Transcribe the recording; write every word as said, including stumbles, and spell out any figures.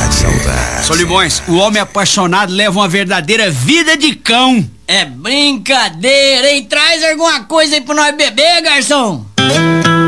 saudade. Solimões, o homem apaixonado leva uma verdadeira vida de cão. É brincadeira, hein? Traz alguma coisa aí pra nós beber, garçom.